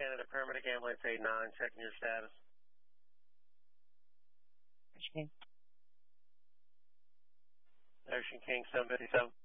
Canada, paramedic ambulance 89, checking your status. Ocean King. Ocean King 757.